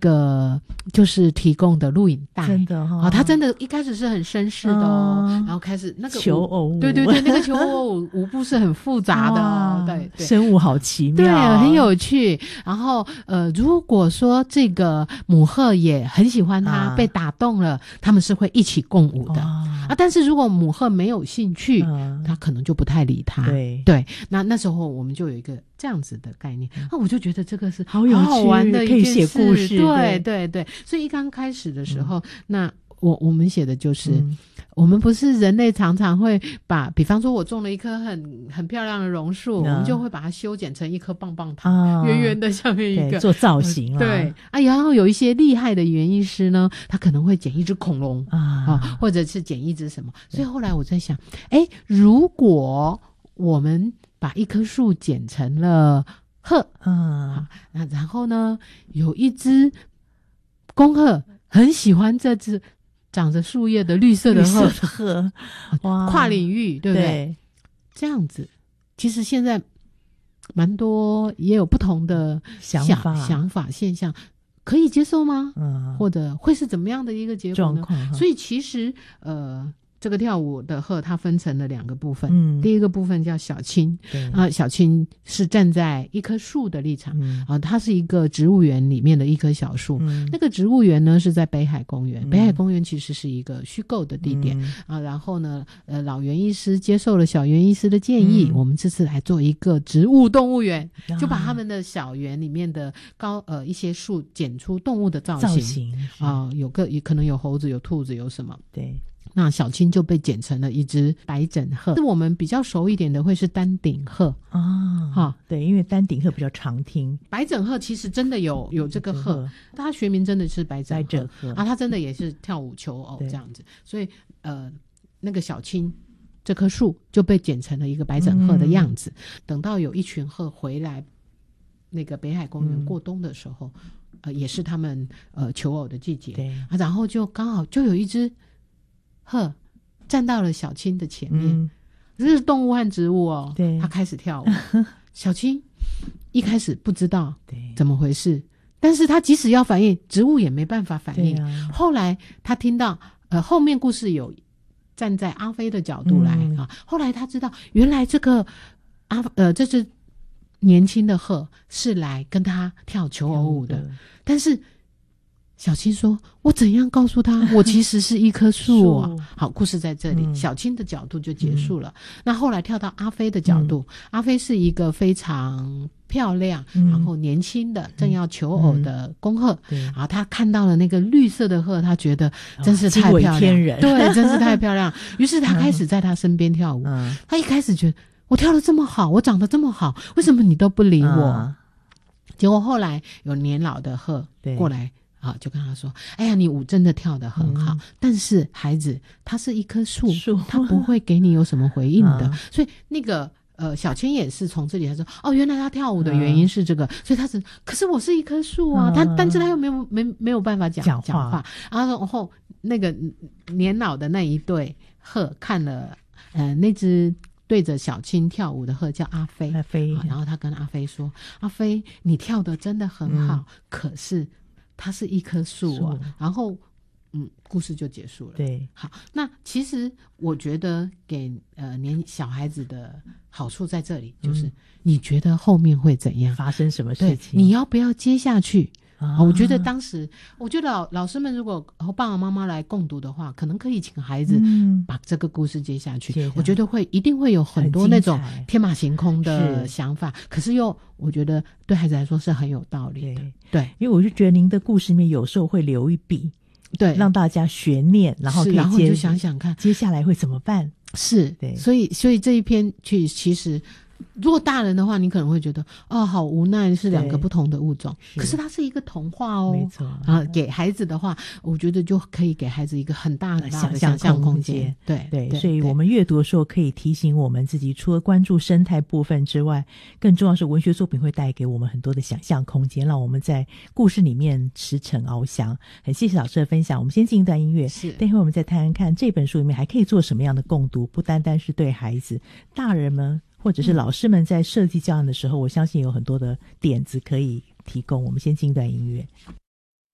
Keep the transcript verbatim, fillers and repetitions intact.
个就是提供的录影带， 真的哈、哦啊，他真的一开始是很绅士的哦， 嗯、 然后开始那个求偶舞， 对对对，那个求偶舞舞步是很复杂的哦，对对， 生物好奇妙， 对，很有趣。然后呃，如果说这个母鹤也很喜欢他，啊、被打动了，他们是会一起共舞的、哦、啊。但是如果母鹤没有兴趣，嗯、他可能就不太理他。 对对，那那时候我们就有一个这样子的概念，那、嗯啊、我就觉得这个是好有趣， 好好玩的一件事， 可以写故事。 对对对，所以一刚开始的时候，嗯、那我我们写的就是。 嗯我们不是人类常常会把，比方说我种了一棵很很漂亮的榕树、嗯，我们就会把它修剪成一颗棒棒糖，啊、圆圆的下面一个做造型、啊呃。对啊，然后有一些厉害的园艺师呢，他可能会剪一只恐龙 啊, 啊，或者是剪一只什么。所以后来我在想，哎，如果我们把一棵树剪成了鹤，啊，那然后呢，有一只公鹤很喜欢这只。长着树叶的绿色的鹤， 鹤， 哇，跨领域，对不对？ 对， 这样子，其实现在蛮多也有不同的想法、 想法现象，可以接受吗？ 嗯， 或者会是怎么样的一个结果呢？所以其实，呃。这个跳舞的鹤它分成了两个部分，嗯，第一个部分叫小青，啊，小青是站在一棵树的立场，嗯、啊，它是一个植物园里面的一棵小树，嗯、那个植物园呢是在北海公园，嗯、北海公园其实是一个虚构的地点，嗯、啊，然后呢，呃，老园艺师接受了小园艺师的建议，嗯、我们这次来做一个植物动物园，嗯、就把他们的小园里面的高呃一些树剪出动物的造型，造型啊，有个也可能有猴子，有兔子，有什么，对。那小青就被剪成了一只白枕鹤，是我们比较熟一点的会是丹顶鹤啊，哈，对，因为丹顶鹤比较常听。 白枕鹤其实真的有有这个鹤，它学名真的是白枕鹤，鹤啊，它真的也是跳舞求偶这样子，所以呃，那个小青这棵树就被剪成了一个白枕鹤的样子。嗯、等到有一群鹤回来那个北海公园过冬的时候，嗯、呃，也是他们呃求偶的季节，对啊，然后就刚好就有一只。鹤站到了小青的前面，嗯、这是动物和植物哦。对，它开始跳舞。小青一开始不知道怎么回事，但是它即使要反应，植物也没办法反应。啊、后来他听到，呃，后面故事有站在阿飞的角度来、嗯、啊。后来他知道，原来这个阿呃这只年轻的鹤是来跟他跳求偶舞的，但是。小青说：“我怎样告诉他，我其实是一棵树啊？”好，故事在这里，嗯、小青的角度就结束了。嗯、那后来跳到阿飞的角度，嗯、阿飞是一个非常漂亮，嗯、然后年轻的、正要求偶的公鹤。嗯、然后他看到了那个绿色的鹤，他觉得真是太漂亮，哦、 天人对，真是太漂亮。于是他开始在他身边跳舞。嗯、他一开始觉得我跳得这么好，我长得这么好，为什么你都不理我？嗯、结果后来有年老的鹤过来。啊，就跟他说：“哎呀，你舞真的跳得很好，嗯、但是孩子，它是一棵树，它不会给你有什么回应的。嗯、所以那个呃，小青也是从这里他说，哦，原来他跳舞的原因是这个，嗯、所以他是，可是我是一棵树啊，嗯、他但是他又没有没没有办法讲讲 话, 讲话，然后然后那个年老的那一对鹤看了，呃，那只。”对着小青跳舞的鹤叫阿飞，阿飞，然后他跟阿飞说：“阿飞，你跳得真的很好，嗯、可是它是一棵树啊。”然后，嗯，故事就结束了。对，好，那其实我觉得给呃年小孩子的好处在这里，就是你觉得后面会怎样， 发生什么事情， 你要不要接下去？啊、我觉得当时，我觉得老老师们如果和爸爸妈妈来共读的话，可能可以请孩子把这个故事接下去。嗯、我觉得会一定会有很多那种天马行空的想法，是可是又我觉得对孩子来说是很有道理的。对，对因为我就觉得您的故事里面有时候会留一笔，对，让大家悬念，然后可以接然后就想想看接下来会怎么办。 是，对，所以所以这一篇去其实。如果大人的话，你可能会觉得哦，好无奈，是两个不同的物种。是可是它是一个童话哦，没错。啊，给孩子的话，我觉得就可以给孩子一个很大很大的想象空间。对 对, 对，所以我们阅读的时候可以提醒我们自己，除了关注生态部分之外，更重要是文学作品会带给我们很多的想象空间，让我们在故事里面驰骋翱翔。很谢谢老师的分享，我们先进一段音乐，是，待会我们再谈谈看这本书里面还可以做什么样的共读，不单单是对孩子，大人们。或者是老师们在设计教案的时候，我相信有很多的点子可以提供。我们先进一段音乐。